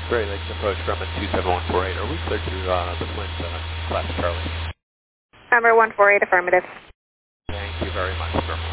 Great Lakes approach Grumman 27148. Are we cleared to the Flint class Charlie? Number 148, affirmative. Thank you very much, Grumman.